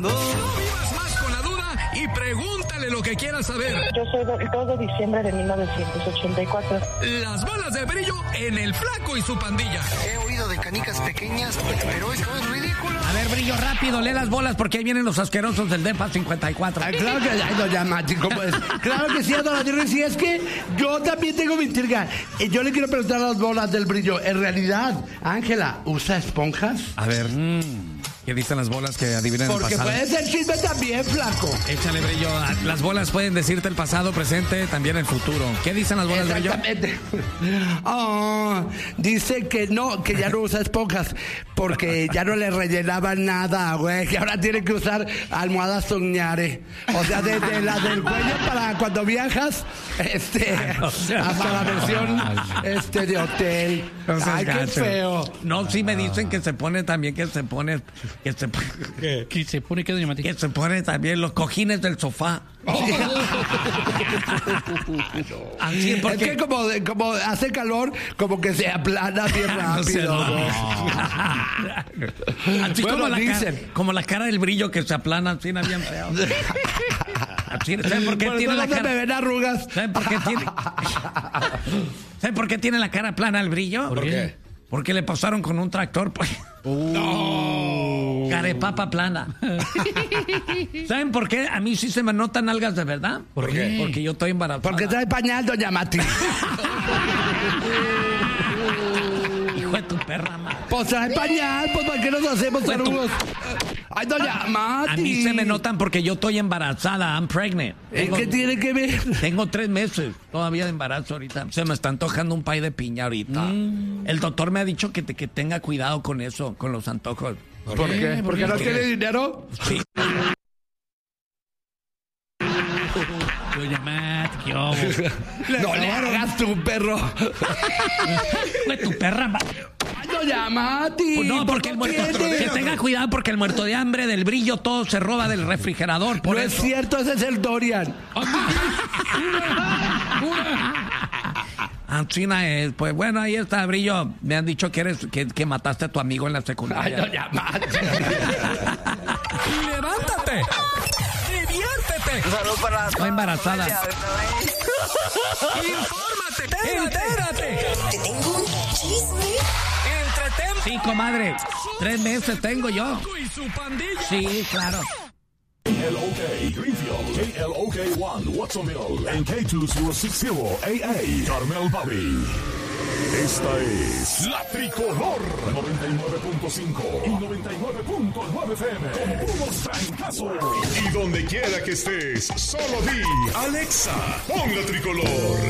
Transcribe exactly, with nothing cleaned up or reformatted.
No vivas más con la duda y pregúntale lo que quieras saber. Yo soy del dos de diciembre de mil novecientos ochenta y cuatro. Las bolas de brillo en El Flaco y su pandilla. He oído de canicas pequeñas, pero esto es ridículo. A ver, Brillo, rápido, lee las bolas porque ahí vienen los asquerosos del DEPA cincuenta y cuatro. Ay, claro que ay, doña Mati, ¿cómo es? Claro que sí, don Tierra. Si es que yo también tengo mi intriga. Eh, Yo le quiero preguntar a las bolas del Brillo. En realidad, Ángela, ¿usa esponjas? A ver, mmm, ¿qué dicen las bolas que adivinen el Porque pasado? puede ser chisme también, Flaco. Échale, Brillo. Las bolas pueden decirte el pasado, presente, también el futuro. ¿Qué dicen las bolas, Brillo? Exactamente. Oh, dice que no, que ya no usa esponjas porque ya no le rellenaban nada, güey. Que ahora tiene que usar almohadas soñare. O sea, desde la del cuello para cuando viajas, este, hasta la versión este de hotel. Ay, qué feo. No, sí me dicen que se pone también, que se pone, que se, ¿Qué? ¿Qué se pone qué, doña Mati? que se pone también los cojines del sofá. Así Es porque que como, como hace calor, como que se aplana bien rápido. No sé, güey. así Bueno, como, la dicen. cara, como la cara del Brillo que se aplana, así bien feo. Así, ¿saben por qué Por tiene eso la no cara? me ven arrugas. ¿Saben por qué tiene? ¿Saben por qué tiene la cara plana el Brillo? ¿Por qué? Porque le pasaron con un tractor. Pues. No. Carepapa plana. ¿Saben por qué? A mí sí se me notan algas de verdad. ¿Por qué? Porque yo estoy embarazada. Porque trae pañal, doña Mati. Hijo de tu perra, madre. Pues trae pañal, pues ¿para qué nos hacemos Fue tu- arrugas? Ay, doña Mati. A mí se me notan porque yo estoy embarazada. I'm pregnant. ¿En Tengo, qué tiene que ver? tengo tres meses todavía de embarazo ahorita. Se me está antojando un pay de piña ahorita. Mm. El doctor me ha dicho que, te- que tenga cuidado con eso, con los antojos. ¿Por qué? ¿Porque no tiene dinero? Sí. Doña Mati, ¿qué hago? No le hagas tu perro. Fue tu perra, madre. Ay, doña Mati. Pues no, porque el muerto. tiene? Que tenga cuidado porque el muerto de hambre del Brillo todo se roba del refrigerador. Por No es eso. cierto, ese es el Dorian. China es, pues bueno, ahí está, Brillo. Me han dicho que eres, que, que mataste a tu amigo en la Ay, secundaria. doña Mati. ¡Levántate! ¡Diviértete! Salud para Estoy embarazada. ¡Infórmate! ¡Entérate! Te tengo un chisme. ¡Entretente! Sí, comadre. Tres meses tengo yo. Y su pandilla. Sí, claro. K L O K Greenfield, K L O K one Watsonville, en K dos cero seis cero A A Carmel Valley. Esta es La Tricolor noventa y nueve punto cinco y noventa y nueve punto nueve F M con puros francazos. Y donde quiera que estés, solo di Alexa, pon La Tricolor.